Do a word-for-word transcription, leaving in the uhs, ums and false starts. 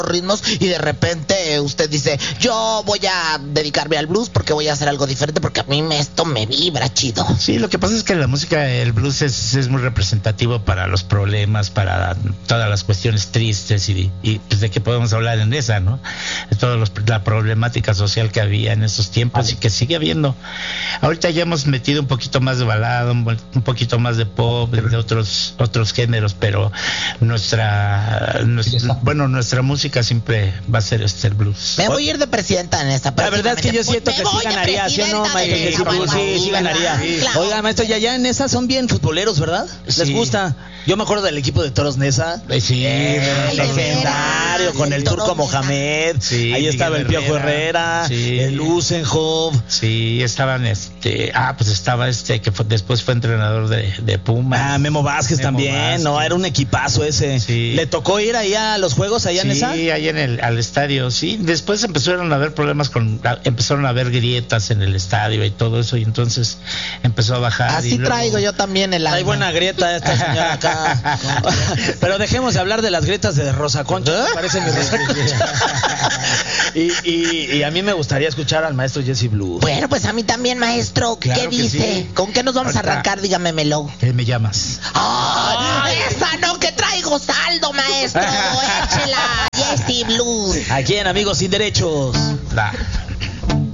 ritmos y de repente usted dice, yo voy a dedicarme al blues porque voy a hacer algo diferente porque a mí me, esto me vibra chido? Sí, lo que pasa es que la música, el blues es, es muy representativo para los problemas, para todas las cuestiones tristes y, y pues de qué podemos hablar en esa, ¿no? De toda la problemática social que había en esos tiempos vale. Y que sigue habiendo. Ahorita ya hemos metido un poquito más de balada, un, un poquito más de pop, de, de otros otros géneros, pero nuestra, nuestra bueno, nuestra música siempre va a ser este el blues. Me voy a ir de presidenta en esta. La verdad es que yo siento que sí ganaría, ¿sí o no, maestro? Que sí, sí, sí, sí ganaría. Sí. Claro. Oiga, maestro, ya ya en esa son bien futboleros, ¿verdad? ¿Les sí. gusta? Yo me acuerdo del equipo de Toros Neza. Sí, eh, legendario, con el Turco Mohamed. Sí, ahí estaba el Piojo Herrera, sí. el Usenhoff. Sí, estaban este, ah, pues estaba este que fue, después fue entrenador de, de Pumas. Ah, Memo Vázquez Memo también, Vázquez. No, era un equipazo ese. Sí. ¿Le tocó ir ahí a los juegos allá sí, en esa? Sí, ahí en el al estadio, sí. Después empezaron a haber problemas con, empezaron a haber grietas en el estadio y todo eso, y entonces empezó a bajar. Así y luego... traigo yo también el alma. Hay buena grieta esta señora acá. Pero dejemos de hablar de las grietas de Rosa Concha, me parece mi Rosa Concha. y, y, y a mí me gustaría escuchar al maestro Jesse Blues. Bueno, pues a mí también, maestro. Claro ¿Qué dice? Sí. ¿Con qué nos vamos Ahorita, a arrancar? Dígamemelo. ¿Qué me llamas? ¡Oh! ¡Esa no, que traigo saldo, maestro! ¡Échela! Jesse Blues. Aquí en Amigos Sin Derechos. Da.